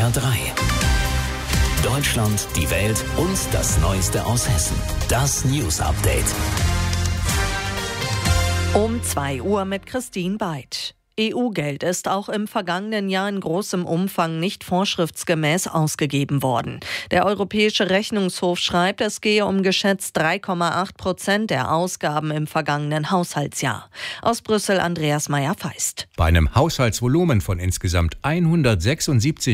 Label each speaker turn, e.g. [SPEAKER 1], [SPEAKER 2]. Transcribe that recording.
[SPEAKER 1] SWR 3. Deutschland, die Welt und das Neueste aus Hessen. Das News Update.
[SPEAKER 2] Um 2 Uhr mit Christine Beitsch. EU-Geld ist auch im vergangenen Jahr in großem Umfang nicht vorschriftsgemäß ausgegeben worden. Der Europäische Rechnungshof schreibt, es gehe um geschätzt 3,8% der Ausgaben im vergangenen Haushaltsjahr. Aus Brüssel Andreas Meyer-Feist.
[SPEAKER 3] Bei einem Haushaltsvolumen von insgesamt 176